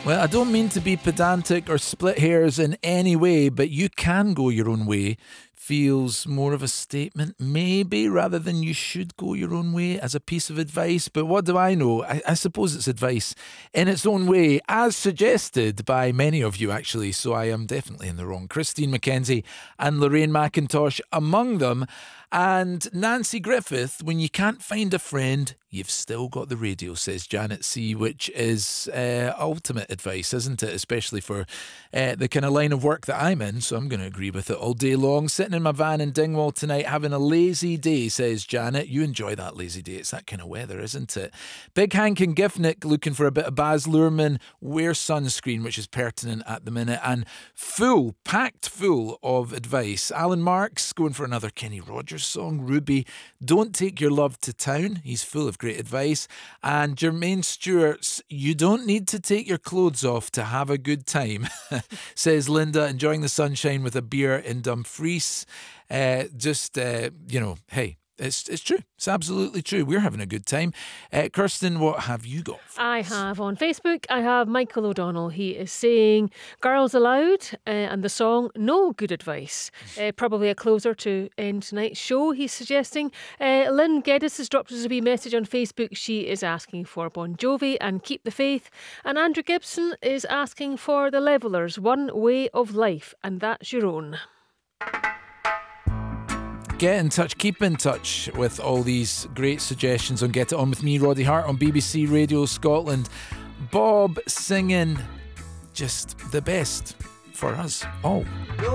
Well, I don't mean to be pedantic or split hairs in any way, but you can go your own way feels more of a statement, maybe, rather than you should go your own way as a piece of advice. But what do I know? I suppose it's advice in its own way, as suggested by many of you, actually. So I am definitely in the wrong. Christine McKenzie and Lorraine McIntosh among them. And Nancy Griffith, when you can't find a friend, you've still got the radio, says Janet C., which is ultimate advice, isn't it? Especially for the kind of line of work that I'm in. So I'm going to agree with it all day long. Sitting in my van in Dingwall tonight, having a lazy day, says Janet. You enjoy that lazy day. It's that kind of weather, isn't it? Big Hank and Giffnick looking for a bit of Baz Luhrmann. Wear sunscreen, which is pertinent at the minute. And packed full of advice. Alan Marks going for another Kenny Rogers song. Ruby, don't take your love to town. He's full of great advice. And Jermaine Stewart's You don't need to take your clothes off to have a good time, says Linda, enjoying the sunshine with a beer in Dumfries. Hey, it's true. It's absolutely true. We're having a good time. Kirsten, what have you got? I have on Facebook, I have Michael O'Donnell. He is saying Girls Aloud and the song No Good Advice. Probably a closer to end tonight's show, he's suggesting. Lynn Geddes has dropped us a wee message on Facebook. She is asking for Bon Jovi and Keep the Faith. And Andrew Gibson is asking for The Levellers, One Way of Life. And that's your own. Get in touch, keep in touch with all these great suggestions on Get It On With Me, Roddy Hart on BBC Radio Scotland. Bob singing just the best for us all.